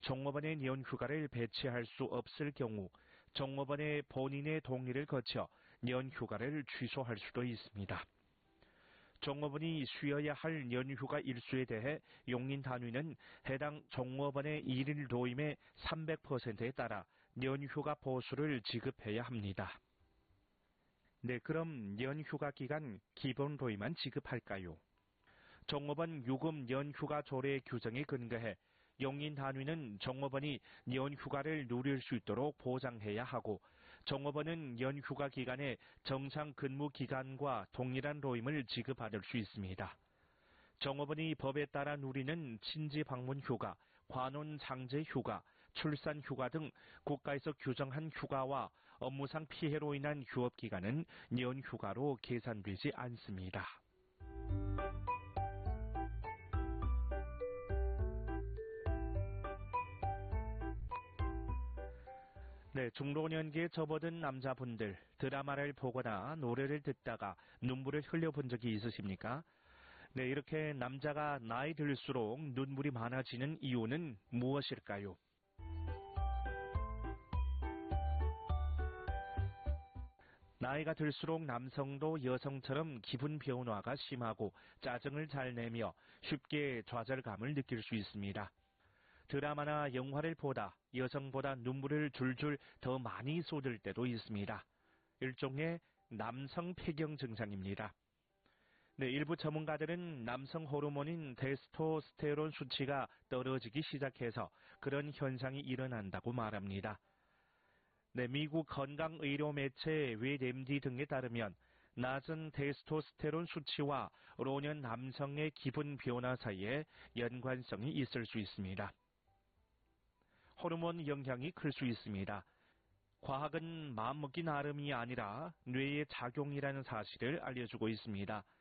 종업원의 연휴가를 배치할 수 없을 경우 종업원의 본인의 동의를 거쳐 연휴가를 취소할 수도 있습니다. 종업원이 쉬어야 할 연휴가 일수에 대해 용인 단위는 해당 종업원의 일일 노임의 300%에 따라 연휴가 보수를 지급해야 합니다. 네, 그럼 연휴가 기간 기본 노임만 지급할까요? 종업원 유급 연휴가 조례 규정에 근거해 용인 단위는 종업원이 연휴가를 누릴 수 있도록 보장해야 하고 종업원은 연휴가 기간에 정상 근무 기간과 동일한 노임을 지급받을 수 있습니다. 종업원이 법에 따라 누리는 친지 방문 휴가, 관원 장제 휴가, 출산 휴가 등 국가에서 규정한 휴가와 업무상 피해로 인한 휴업 기간은 연휴가로 계산되지 않습니다. 네, 중老年기에 접어든 남자분들, 드라마를 보거나 노래를 듣다가 눈물을 흘려본 적이 있으십니까? 네, 이렇게 남자가 나이 들수록 눈물이 많아지는 이유는 무엇일까요? 나이가 들수록 남성도 여성처럼 기분 변화가 심하고 짜증을 잘 내며 쉽게 좌절감을 느낄 수 있습니다. 드라마나 영화를 보다 여성보다 눈물을 줄줄 더 많이 쏟을 때도 있습니다. 일종의 남성 폐경 증상입니다. 네, 일부 전문가들은 남성 호르몬인 테스토스테론 수치가 떨어지기 시작해서 그런 현상이 일어난다고 말합니다. 네, 미국 건강의료 매체 웨드MD 등에 따르면 낮은 테스토스테론 수치와 노년 남성의 기분 변화 사이에 연관성이 있을 수 있습니다. 호르몬 영향이 클 수 있습니다. 과학은 마음먹기 나름이 아니라 뇌의 작용이라는 사실을 알려주고 있습니다.